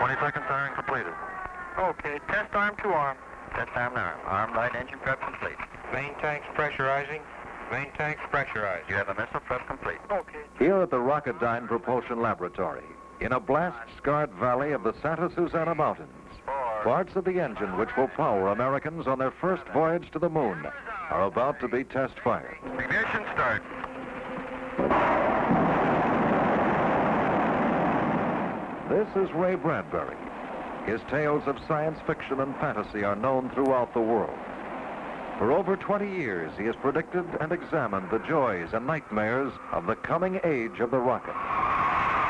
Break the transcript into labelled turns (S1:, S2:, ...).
S1: 20-second firing completed.
S2: Okay, test arm to arm.
S1: Test arm to arm. Arm light engine prep complete.
S2: Main tanks pressurizing. Main tanks pressurized.
S1: You have a missile prep complete.
S2: Okay.
S3: Here at the Rocketdyne Propulsion Laboratory, in a blast-scarred valley of the Santa Susana Mountains, parts of the engine which will power Americans on their first voyage to the moon are about to be test-fired.
S1: Ignition start.
S3: This is Ray Bradbury. His tales of science fiction and fantasy are known throughout the world. For over 20 years, he has predicted and examined the joys and nightmares of the coming age of the rocket.